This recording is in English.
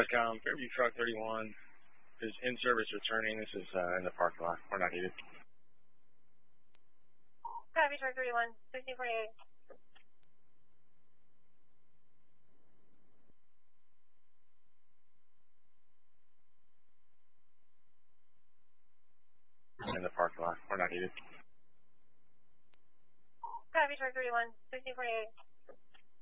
Fairview Truck 31 is in service returning. This is in the parking lot. We're not needed. Fairview Truck 31, 1648. In the parking lot. We're not needed. Fairview Truck 31, 1648.